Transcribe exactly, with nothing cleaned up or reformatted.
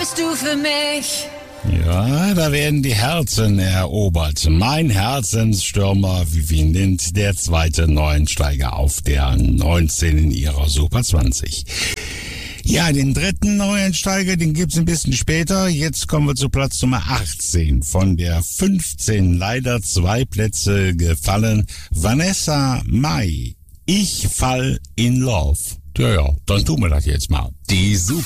bist du für mich. Ja, da werden die Herzen erobert. Mein Herzensstürmer Vivian Lind, der zweite Neuensteiger auf der neunzehn in ihrer Super zwanzig. Ja, den dritten Neuensteiger, den gibt's ein bisschen später. Jetzt kommen wir zu Platz Nummer achtzehn. Von der fünfzehn leider zwei Plätze gefallen. Vanessa Mai. Ich fall in love. Ja, ja, dann tun wir das jetzt mal. Die Super